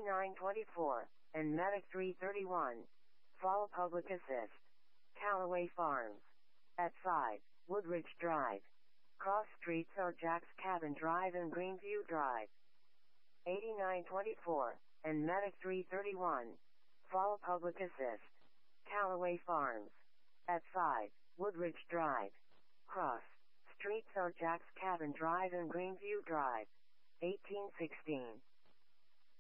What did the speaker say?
8924, and Medic 331. Follow Public Assist. Callaway Farms. At 5, Woodridge Drive. Cross streets are Jack's Cabin Drive and Greenview Drive. 8924, and Medic 331. Follow Public Assist. Callaway Farms. At 5, Woodridge Drive. Cross streets are Jack's Cabin Drive and Greenview Drive. 1816.